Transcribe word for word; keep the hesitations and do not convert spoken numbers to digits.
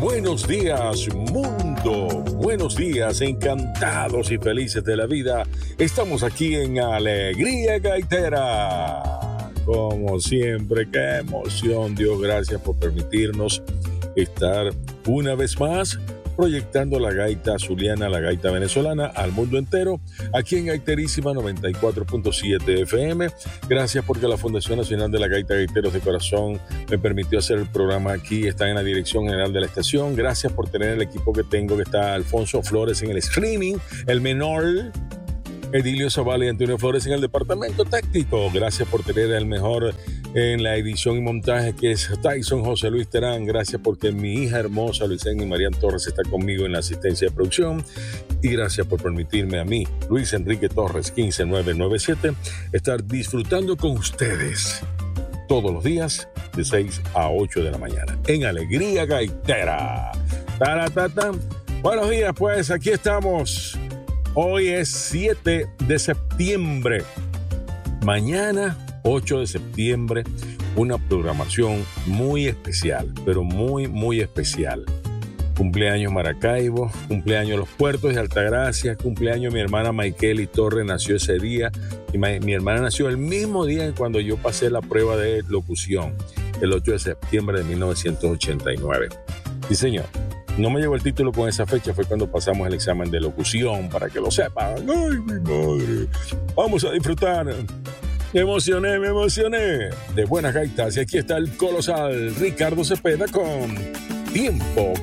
Buenos días, mundo. Buenos días, encantados y felices de la vida. Estamos aquí en Alegría Gaitera. Como siempre, qué emoción. Dios, gracias por permitirnos estar una vez más proyectando la gaita zuliana, la gaita venezolana al mundo entero, aquí en Gaiterísima noventa y cuatro punto siete F M. Gracias porque la Fundación Nacional de la Gaita Gaiteros de Corazón me permitió hacer el programa aquí, está en la dirección general de la estación. Gracias por tener el equipo que tengo, que está Alfonso Flores en el streaming, el menor Edilio Zavala y Antonio Flores en el departamento técnico. Gracias por tener el mejor en la edición y montaje, que es Tyson José Luis Terán. Gracias porque mi hija hermosa Luisén y Marian Torres está conmigo en la asistencia de producción. Y gracias por permitirme a mí, Luis Enrique Torres quince nueve noventa y siete, estar disfrutando con ustedes todos los días de seis a ocho de la mañana en Alegría Gaitera. Taratata. Buenos días, pues aquí estamos. Hoy es siete de septiembre. Mañana, ocho de septiembre, una programación muy especial, pero muy, muy especial. Cumpleaños Maracaibo, cumpleaños Los Puertos de Altagracia, cumpleaños mi hermana Maikeli Torres, nació ese día. Y mi, mi hermana nació el mismo día en cuando yo pasé la prueba de locución, el ocho de septiembre de mil novecientos ochenta y nueve. Sí, señor. No me llevo el título con esa fecha, fue cuando pasamos el examen de locución, para que lo sepan. ¡Ay, mi madre! Vamos a disfrutar. Me emocioné, me emocioné. De buenas gaitas. Y aquí está el colosal Ricardo Cepeda con Tiempo